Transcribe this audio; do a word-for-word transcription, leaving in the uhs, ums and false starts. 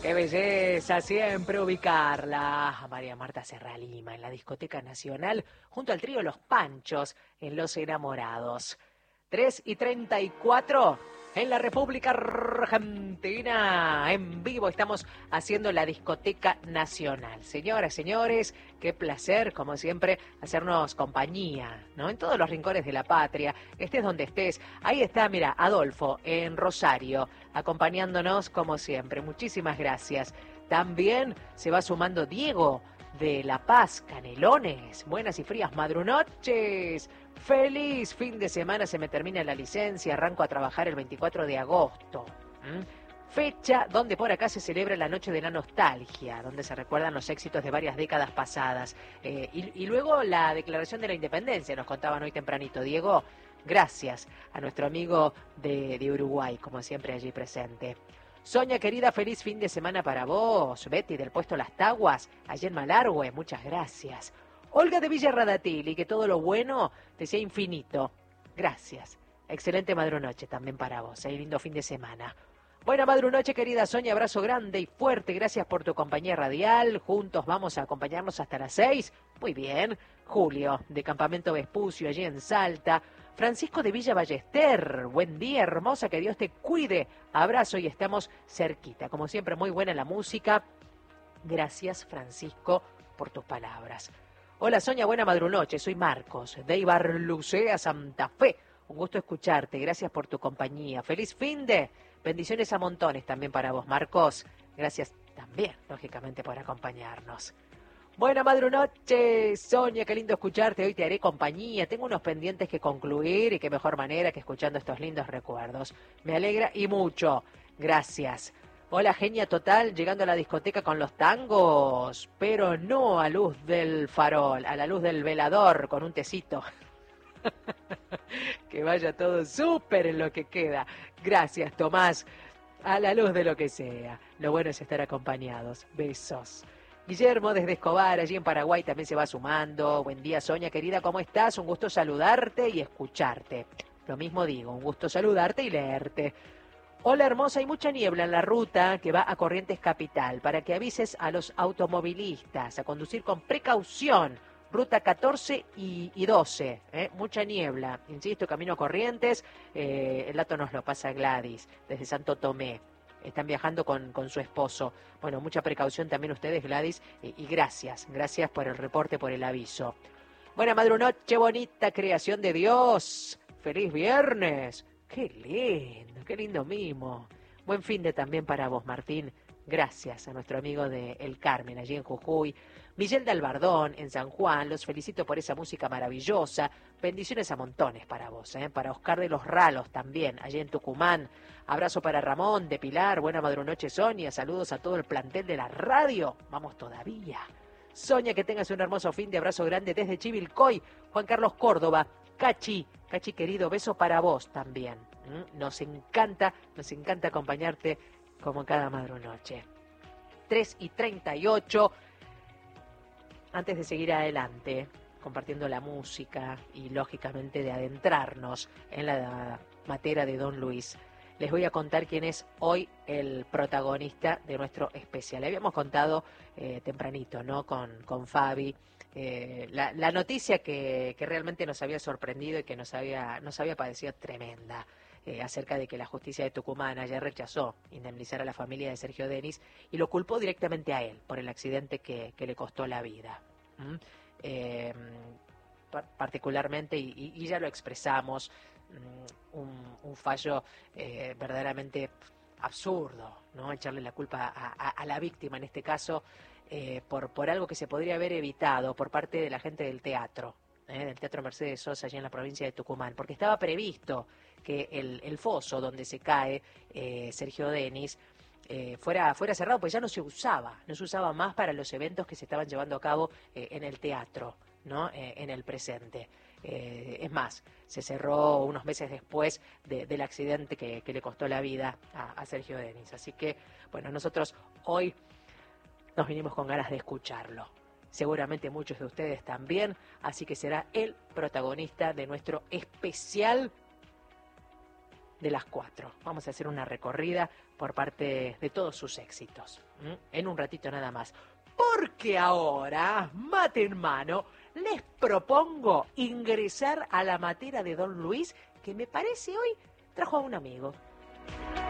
Qué belleza siempre ubicarla a María Marta Serra Lima en la Discoteca Nacional junto al trío Los Panchos en Los Enamorados. tres y treinta y cuatro en la República Argentina. En vivo estamos haciendo la Discoteca Nacional. Señoras, señores, qué placer, como siempre, hacernos compañía, ¿no? En todos los rincones de la patria, estés donde estés. Ahí está, mira, Adolfo, en Rosario, acompañándonos como siempre. Muchísimas gracias. También se va sumando Diego de La Paz, Canelones. Buenas y frías madrunoches. Feliz fin de semana, se me termina la licencia, arranco a trabajar el veinticuatro de agosto. ¿Mm? Fecha donde por acá se celebra la Noche de la Nostalgia, donde se recuerdan los éxitos de varias décadas pasadas. Eh, y, y luego la Declaración de la Independencia, nos contaban hoy tempranito. Diego, gracias a nuestro amigo de, de Uruguay, como siempre allí presente. Sonia, querida, feliz fin de semana para vos. Betty, del puesto Las Taguas, allí en Malargüe, muchas gracias. Olga de Villa Radatili, que todo lo bueno te sea infinito. Gracias. Excelente madrunoche también para vos. ¿eh? Lindo fin de semana. Buena madrunoche, querida Sonia. Abrazo grande y fuerte. Gracias por tu compañía radial. Juntos vamos a acompañarnos hasta las seis. Muy bien. Julio, de Campamento Vespucio, allí en Salta. Francisco de Villa Ballester. Buen día, hermosa. Que Dios te cuide. Abrazo y estamos cerquita. Como siempre, muy buena la música. Gracias, Francisco, por tus palabras. Hola Sonia, buena madrunoche, soy Marcos, de Ibarlucea, Santa Fe. Un gusto escucharte, gracias por tu compañía. Feliz fin de, bendiciones a montones también para vos, Marcos. Gracias también, lógicamente, por acompañarnos. Buena madrunoche, Sonia, qué lindo escucharte, hoy te haré compañía. Tengo unos pendientes que concluir y qué mejor manera que escuchando estos lindos recuerdos. Me alegra y mucho, gracias. Hola, genia total, llegando a la discoteca con los tangos, pero no a luz del farol, a la luz del velador, con un tecito. Que vaya todo súper en lo que queda. Gracias, Tomás. A la luz de lo que sea. Lo bueno es estar acompañados. Besos. Guillermo, desde Escobar, allí en Paraguay, también se va sumando. Buen día, Sonia, querida, ¿cómo estás? Un gusto saludarte y escucharte. Lo mismo digo, un gusto saludarte y leerte. Hola hermosa, hay mucha niebla en la ruta que va a Corrientes Capital, para que avises a los automovilistas a conducir con precaución, ruta catorce y, y doce, ¿eh? Mucha niebla, insisto, camino a Corrientes, eh, el dato nos lo pasa Gladys, desde Santo Tomé, están viajando con, con su esposo, bueno, mucha precaución también ustedes Gladys, eh, y gracias, gracias por el reporte, por el aviso. Buena madrunoche, bonita creación de Dios, feliz viernes. Qué lindo, qué lindo mimo. Buen fin de también para vos, Martín. Gracias a nuestro amigo de El Carmen, allí en Jujuy. Miguel de Albardón, en San Juan. Los felicito por esa música maravillosa. Bendiciones a montones para vos, ¿eh? Para Oscar de los Ralos también, allí en Tucumán. Abrazo para Ramón de Pilar. Buena madrunoche, Sonia. Saludos a todo el plantel de la radio. Vamos todavía. Sonia, que tengas un hermoso fin de abrazo grande desde Chivilcoy. Juan Carlos Córdoba. Cachi, Cachi querido, beso para vos también. ¿Mm? Nos encanta, nos encanta acompañarte como cada madrunoche. tres y treinta y ocho. Antes de seguir adelante, compartiendo la música y lógicamente de adentrarnos en la materia de Don Luis, les voy a contar quién es hoy el protagonista de nuestro especial. Le habíamos contado eh, tempranito, ¿no? Con, con Fabi. Eh, la, la noticia que, que realmente nos había sorprendido y que nos había, nos había parecido tremenda, eh, acerca de que la justicia de Tucumán ayer rechazó indemnizar a la familia de Sergio Denis y lo culpó directamente a él por el accidente que, que le costó la vida. ¿Mm? Eh, particularmente, y, y ya lo expresamos, un, un fallo eh, verdaderamente absurdo, ¿no? Echarle la culpa a, a, a la víctima, en este caso, eh, por, por algo que se podría haber evitado por parte de la gente del teatro, ¿eh? Del Teatro Mercedes Sosa, allá en la provincia de Tucumán, porque estaba previsto que el, el foso donde se cae eh, Sergio Denis eh, fuera, fuera cerrado, pues ya no se usaba, no se usaba más para los eventos que se estaban llevando a cabo eh, en el teatro, ¿no? Eh, en el presente. Eh, es más, se cerró unos meses después de, del accidente que, que le costó la vida a, a Sergio Denis. Así que, bueno, nosotros hoy nos vinimos con ganas de escucharlo. Seguramente muchos de ustedes también, así que será el protagonista de nuestro especial de las cuatro. Vamos a hacer una recorrida por parte de todos sus éxitos. ¿Mm? En un ratito nada más. Porque ahora, mate en mano, les propongo ingresar a la matera de Don Luis, que me parece hoy trajo a un amigo.